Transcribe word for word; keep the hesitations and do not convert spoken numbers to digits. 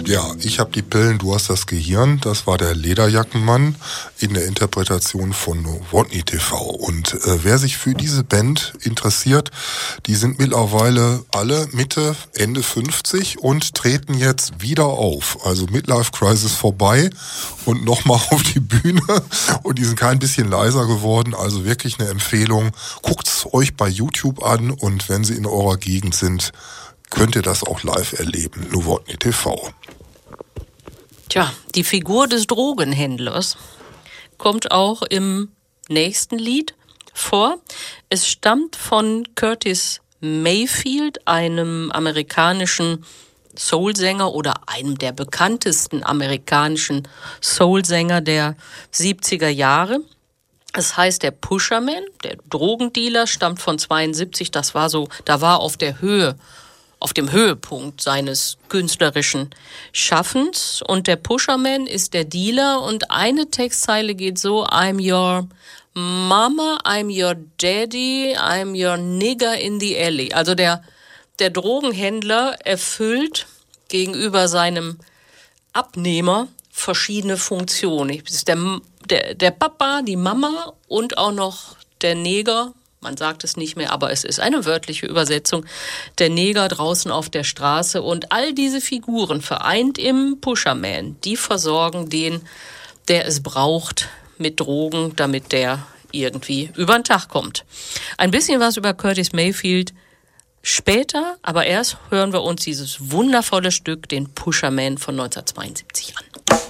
Ja, ich habe die Pillen, du hast das Gehirn. Das war der Lederjackenmann in der Interpretation von Nowotny T V. Und äh, wer sich für diese Band interessiert, die sind mittlerweile alle Mitte, Ende fünfzig und treten jetzt wieder auf. Also Midlife Crisis vorbei und nochmal auf die Bühne. Und die sind kein bisschen leiser geworden. Also wirklich eine Empfehlung. Guckt's euch bei YouTube an und wenn sie in eurer Gegend sind, könnt ihr das auch live erleben. Nowotny T V. Tja, die Figur des Drogenhändlers kommt auch im nächsten Lied vor. Es stammt von Curtis Mayfield, einem amerikanischen Soulsänger oder einem der bekanntesten amerikanischen Soulsänger der siebziger Jahre. Es heißt der Pusherman, der Drogendealer, stammt von zweiundsiebzig. Das war so, da war auf der Höhe auf dem Höhepunkt seines künstlerischen Schaffens. Und der Pusherman ist der Dealer und eine Textzeile geht so: I'm your mama, I'm your daddy, I'm your nigger in the alley. Also der, der Drogenhändler erfüllt gegenüber seinem Abnehmer verschiedene Funktionen. Es ist der, der, der Papa, die Mama und auch noch der Neger. Man sagt es nicht mehr, aber es ist eine wörtliche Übersetzung. Der Neger draußen auf der Straße und all diese Figuren vereint im Pusherman, die versorgen den, der es braucht, mit Drogen, damit der irgendwie über den Tag kommt. Ein bisschen was über Curtis Mayfield später, aber erst hören wir uns dieses wundervolle Stück, den Pusherman von neunzehnhundertzweiundsiebzig, an.